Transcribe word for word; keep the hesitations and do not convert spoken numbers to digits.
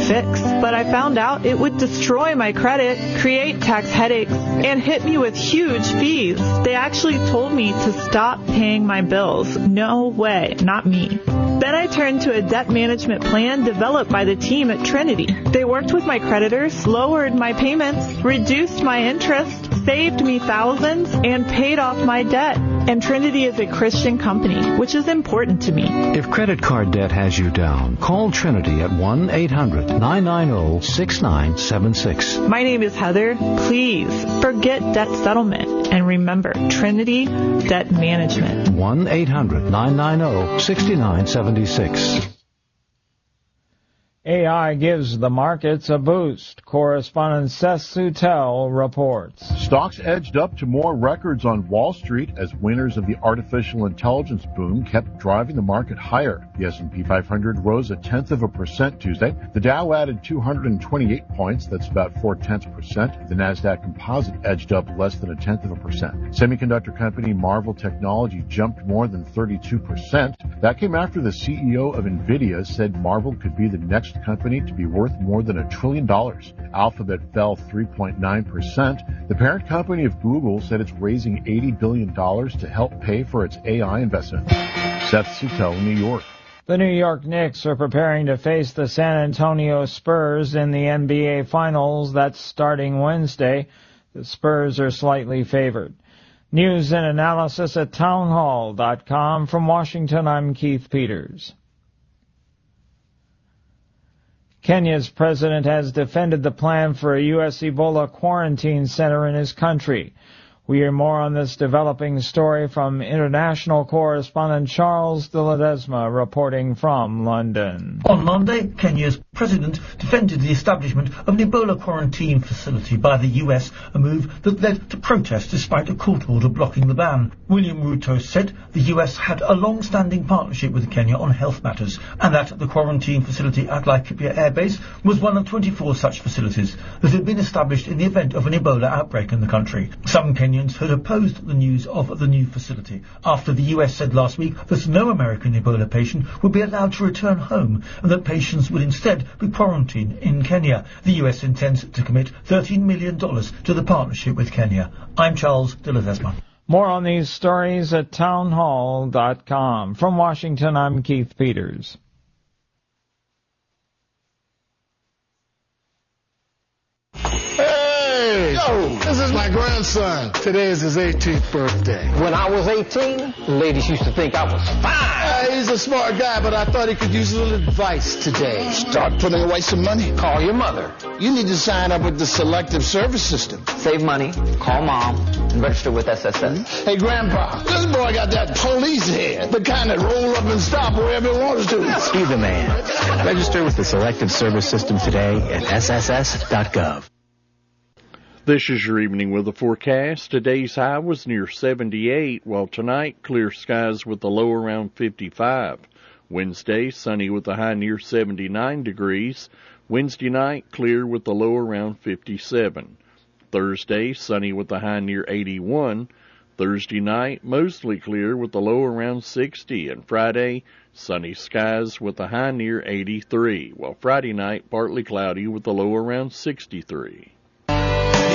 fix, but I found out it would destroy my credit, create tax headaches, and hit me with huge fees. They actually told me to stop paying my bills. No way, not me. Then I turned to a debt management plan developed by the team at Trinity. They worked with my creditors, lowered my payments, reduced my interest, saved me thousands, and paid off my debt. And Trinity is a Christian company, which is important to me. If credit card debt has you down, call Trinity at one eight hundred nine nine zero six nine seven six. My name is Heather. Please forget debt settlement and remember Trinity Debt Management. one eight hundred nine nine zero six nine seven six. A I gives the markets a boost. Correspondent Seth Sutel reports. Stocks edged up to more records on Wall Street as winners of the artificial intelligence boom kept driving the market higher. The S and P five hundred rose a tenth of a percent Tuesday. The Dow added two hundred twenty-eight points. That's about four tenths percent. The Nasdaq Composite edged up less than a tenth of a percent. Semiconductor company Marvell Technology jumped more than thirty-two percent. That came after the C E O of NVIDIA said Marvell could be the next company to be worth more than a trillion dollars. Alphabet fell three point nine percent. The parent company of Google said it's raising eighty billion dollars to help pay for its A I investment. Seth Sutel, New York. The New York Knicks are preparing to face the San Antonio Spurs in the N B A Finals. That's starting Wednesday. The Spurs are slightly favored. News and analysis at townhall dot com. From Washington, I'm Keith Peters. Kenya's president has defended the plan for a U S Ebola quarantine center in his country. We hear more on this developing story from international correspondent Charles de Ledesma reporting from London. On Monday, Kenya's president defended the establishment of an Ebola quarantine facility by the U S, a move that led to protests despite a court order blocking the ban. William Ruto said the U S had a long-standing partnership with Kenya on health matters and that the quarantine facility at Laikipia Air Base was one of twenty-four such facilities that had been established in the event of an Ebola outbreak in the country. Some Kenyans had opposed the news of the new facility after the U S said last week that no American Ebola patient would be allowed to return home and that patients would instead be quarantined in Kenya. The U S intends to commit thirteen million dollars to the partnership with Kenya. I'm Charles de Ledesma. More on these stories at townhall dot com. From Washington, I'm Keith Peters. Hey! Yo, this is my grandson. Today is his eighteenth birthday. When I was eighteen, ladies used to think I was fine. Uh, he's a smart guy, but I thought he could use a little advice today. Start putting away some money. Call your mother. You need to sign up with the Selective Service System. Save money, call mom, and register with S S S. Hey, Grandpa, this boy got that police head. The kind that roll up and stop wherever he wants to. Be the man. Register with the Selective Service System today at S S S dot gov. This is your evening weather forecast. Today's high was near seventy-eight, while tonight clear skies with a low around fifty-five. Wednesday, sunny with a high near seventy-nine degrees. Wednesday night, clear with a low around fifty-seven. Thursday, sunny with a high near eighty-one. Thursday night, mostly clear with a low around sixty. And Friday, sunny skies with a high near eighty-three, while Friday night, partly cloudy with a low around sixty-three.